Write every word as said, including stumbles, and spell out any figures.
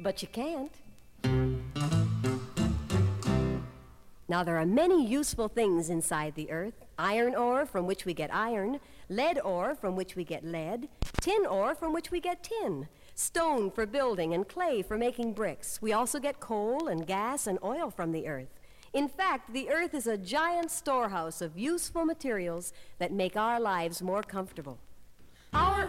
but you can't. Now, there are many useful things inside the earth. Iron ore, from which we get iron. Lead ore, from which we get lead. Tin ore, from which we get tin. Stone for building and clay for making bricks. We also get coal and gas and oil from the earth. In fact, the earth is a giant storehouse of useful materials that make our lives more comfortable. Our